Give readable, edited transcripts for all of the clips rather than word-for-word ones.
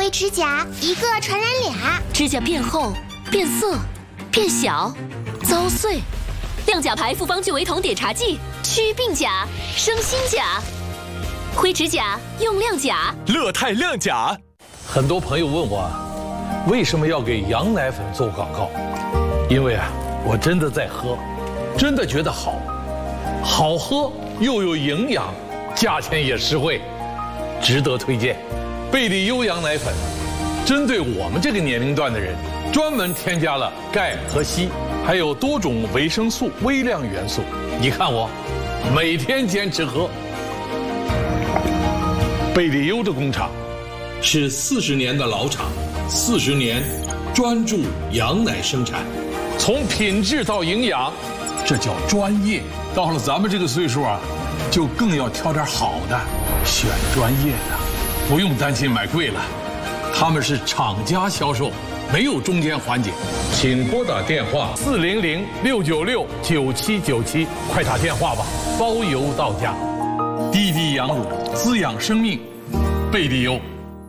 灰指甲，一个传染俩。 指甲变厚、变色、变小、遭碎。亮甲牌复方聚维酮碘茶剂，祛病甲，生新甲。灰指甲用亮甲， 乐泰亮甲。 很多朋友问我，为什么要给羊奶粉做广告？因为我真的在喝，真的觉得好喝又有营养，价钱也实惠，值得推荐。贝利优羊奶粉，针对我们这个年龄段的人，专门添加了钙和硒，还有多种维生素、微量元素。你看我，每天坚持喝。贝利优的工厂是40年的老厂，40年专注羊奶生产，从品质到营养，这叫专业。到了咱们这个岁数就更要挑点好的，选专业的，不用担心买贵了。他们是厂家销售，没有中间环节。请拨打电话400-696-9797，快打电话吧，包邮到家。滴滴羊乳，滋养生命，贝利优。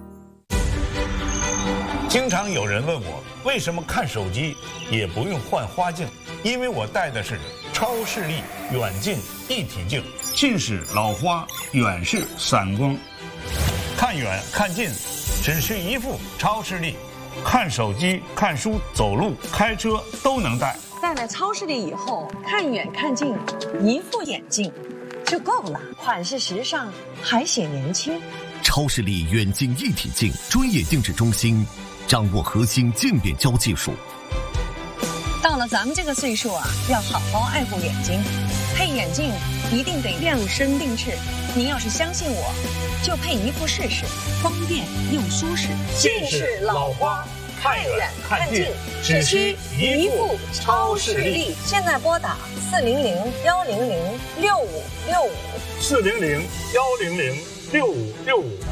经常有人问我，为什么看手机也不用换花镜？因为我戴的是超视力远近一体镜，近视、老花，远视、散光，看远看近，只需一副超视力，看手机、看书、走路、开车都能戴。 戴了超视力以后，看远看近，一副眼镜就够了，款式时尚，还显年轻。 超视力远近一体镜专业定制中心，掌握核心渐变焦技术。 到了咱们这个岁数要好好爱护眼睛，配眼镜一定得量身定制。您要是相信我，就配一副试试，方便又舒适。 近视、老花，看远看近，只需一副超视力。 现在拨打400-100-6565，400-100-6565。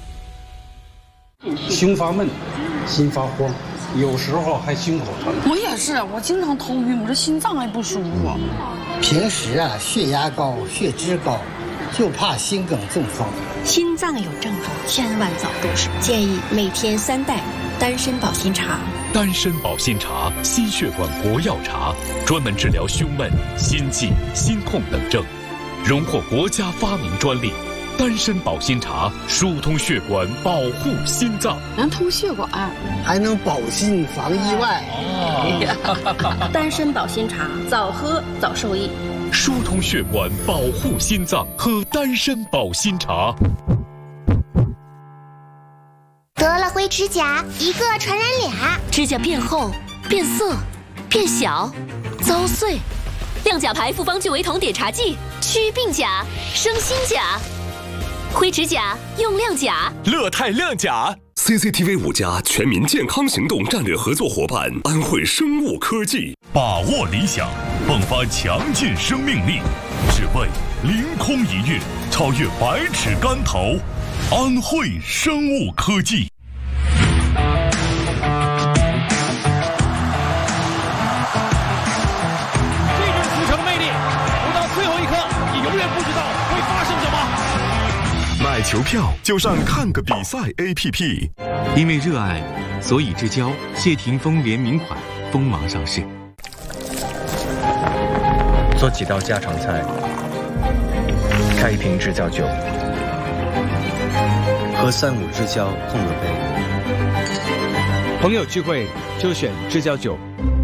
胸发闷，心发慌，有时候还心口疼。 我也是，我经常头晕，我这心脏也不舒服。 平时血压高、血脂高，就怕心梗中风。 心脏有症状，千万早入手。建议每天3袋丹参保心茶。 丹参保心茶，心血管活药茶，专门治疗胸闷、心悸、心痛等症，荣获国家发明专利。丹参保心茶疏通血管，保护心脏， 能通血管， 还能保心防意外。 丹参保心茶，早喝早受益。 疏通血管，保护心脏，喝丹参保心茶。 得了灰指甲，一个传染俩。 指甲变厚、变色、变小、遭碎。亮甲牌复方聚维酮碘茶剂，祛病甲，生新甲。灰指甲用亮甲， 乐泰亮甲。 CCTV 5家全民健康行动战略合作伙伴安慧生物科技， 把握理想，迸发强劲生命力，只为凌空一跃，超越百尺竿头。安慧生物科技。 这种足球的魅力，不到最后一刻，你永远不知道会发生什么。 买球票就上看个比赛 APP。 因为热爱，所以之交谢霆锋联名款锋芒上市。 做几道家常菜，开一瓶知交酒，和3-5知交碰个杯。 朋友聚会就选知交酒。